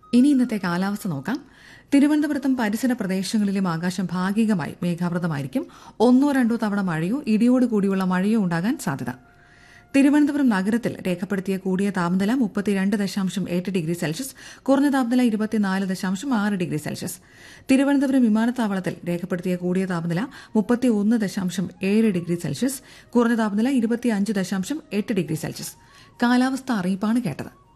ഇനി ഇന്നത്തെ കാലാവസ്ഥ നോക്കാം. തിരുവനന്തപുരത്തും പരിസര പ്രദേശങ്ങളിലും ആകാശം ഭാഗികമായി മേഘാവൃതമായിരിക്കും. 1-2 തവണ മഴയോ ഇടിയോട് കൂടിയുള്ള മഴയോ ഉണ്ടാകാൻ സാധ്യത. തിരുവനന്തപുരം നഗരത്തിൽ രേഖപ്പെടുത്തിയ കൂടിയ താപനില 32.8 ഡിഗ്രി സെൽഷ്യസ്, കുറഞ്ഞ താപനില 24.6 ഡിഗ്രി സെൽഷ്യസ്. തിരുവനന്തപുരം വിമാനത്താവളത്തിൽ രേഖപ്പെടുത്തിയ കൂടിയ താപനില 31.7 ഡിഗ്രി സെൽഷ്യസ്, കുറഞ്ഞ താപനില 25.8 ഡിഗ്രി സെൽഷ്യസ്. കാലാവസ്ഥാ അറിയിപ്പാണ് കേട്ടത്.